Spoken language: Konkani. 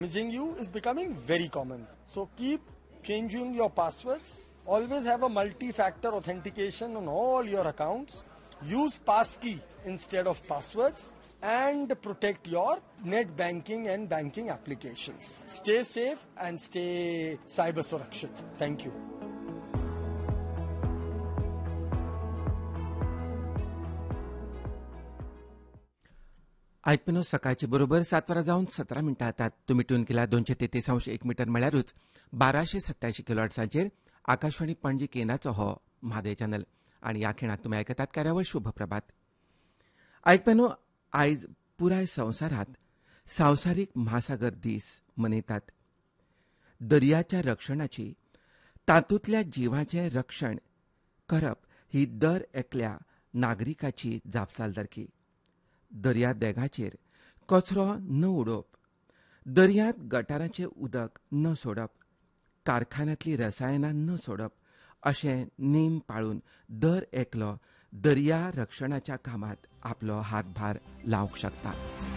Damaging you is becoming very common. So keep changing your passwords. Always have a multi-factor authentication on all your accounts. Use passkey instead of passwords and protect your net banking and banking applications. Stay safe and stay cyber surakshit. Thank you. आयपनो सकाळची बरोबर 7:17 जातात. तुम्ही ट्यून केला 233.1 मीटर म्हळ्यारूच 1287 किलोहर्ट्झाचेर आकाशवाणी पणजी केंद्राचो हो म्हादय चॅनल आनी ह्या खिणाक तुमी आयकतात कार्यावळ शुभ प्रभात. आयकपेनो आयज पुराय संवसारांत संवसारीक महासागर दीस मनयतात. दर्याच्या रक्षणाची तातूंतल्या जिवांचें रक्षण करप ही दर एकल्या नागरिकाची जापसालदारकी. दर्या देगाचेर कचरो न उडोवप, दर्यांत गटाराचें उदक न सोडप, कारखान्यांतलीं रसायनां न सोडप अशे नेम पाळून दर एकलो दर्या रक्षणाच्या कामात आपलो हातभार लावंक शकता.